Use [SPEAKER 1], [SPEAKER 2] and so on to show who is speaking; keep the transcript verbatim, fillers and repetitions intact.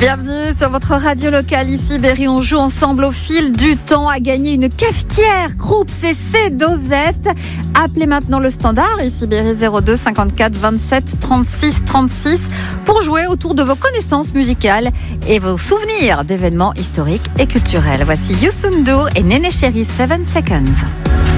[SPEAKER 1] Bienvenue sur votre radio locale, ici Berry. On joue ensemble au fil du temps à gagner une cafetière groupe C C Dosette. Appelez maintenant le standard, ici Berry zéro deux cinquante-quatre vingt-sept trente-six trente-six pour jouer autour de vos connaissances musicales et vos souvenirs d'événements historiques et culturels. Voici Youssou N'Dour et Néné Chéri, seven seconds.